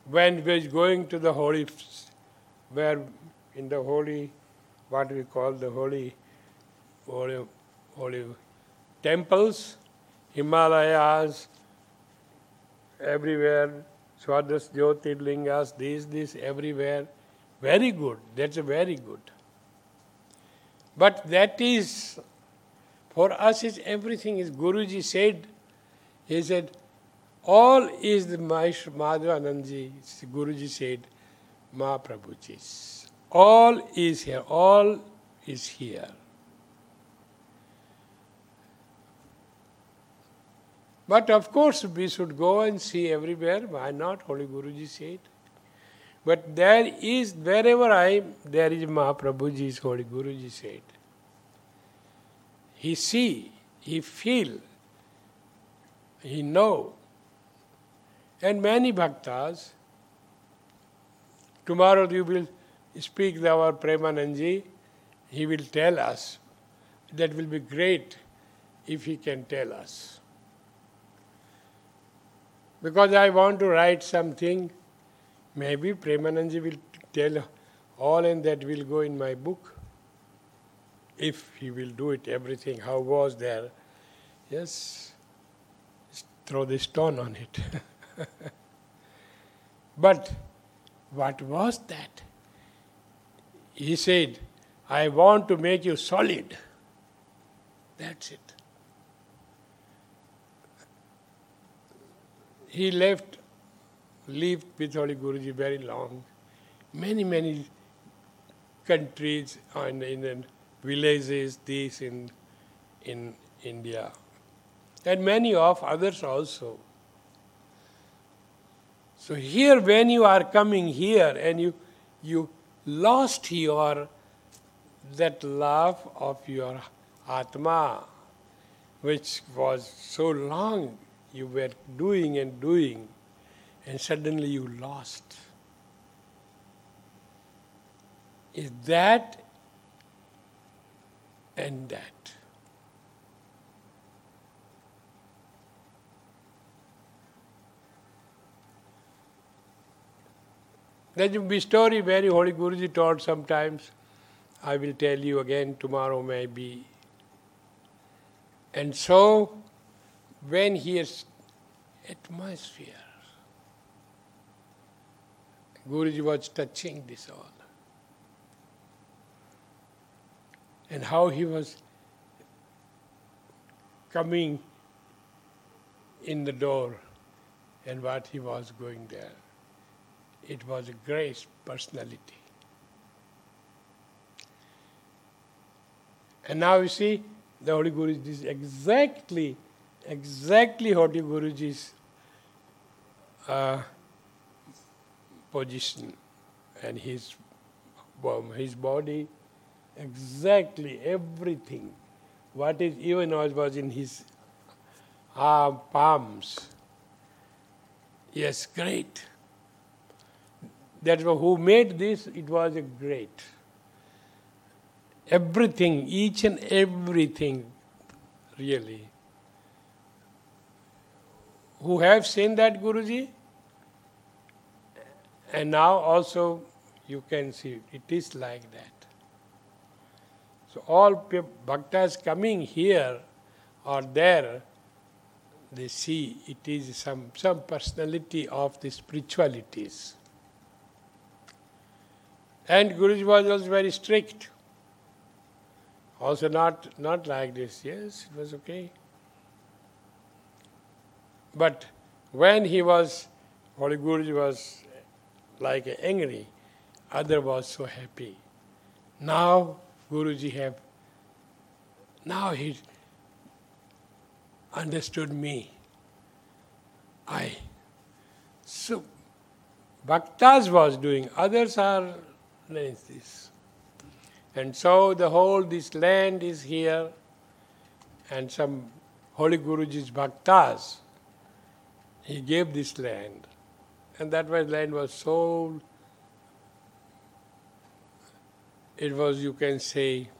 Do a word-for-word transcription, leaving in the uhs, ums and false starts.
when we was going to the holy, where in the holy, what we call the holy, holy, holy temples, Himalayas, everywhere, Swadas Jyotirlingas, this, this, everywhere. Very good. That's a very good. But that is, for us, is everything is, Guruji said, he said, all is the Madhavanandji, Guruji said, Mahaprabhuji's. All is here. All is here. But of course, we should go and see everywhere. Why not? Holy Guruji said. But there is, wherever I am, there is Mahaprabhuji's, Holy Guruji said. He see, he feel, he know. And many bhaktas, tomorrow you will speak our Premanandji, he will tell us. That will be great if he can tell us. Because I want to write something, maybe Premanandji will tell all and that will go in my book. If he will do it, everything, how was there. Yes, throw the stone on it. But what was that? He said, I want to make you solid. That's it. He left, lived with Holy Guruji very long. Many, many countries and in, in villages, this in, in India. And many of others also. So here when you are coming here and you you lost your that love of your Atma, which was so long you were doing and doing, and suddenly you lost. Is that and that. There will be a story very Holy Guruji told sometimes. I will tell you again tomorrow maybe. And so, when he is atmosphere, Guruji was touching this all. And how he was coming in the door and what he was going there. It was a great personality. And now you see, the Holy Guruji is exactly, exactly Holy Guruji's uh, position and his, his body, exactly everything. What is even was in his arm, palms. Yes, great. That was who made this, it was a great. Everything, each and everything, really. Who have seen that Guruji? And now also you can see it is like that. So all bhaktas coming here or there, they see it is some, some personality of the spiritualities. And Guruji was also very strict. Also not, not like this. Yes, it was okay. But when he was, Holy Guruji was like angry, other was so happy. Now Guruji have, now he understood me. I. So bhaktas was doing, others are like this. And so the whole, this land is here, and some Holy Guruji's bhaktas, he gave this land. And that was land was so, it was, you can say,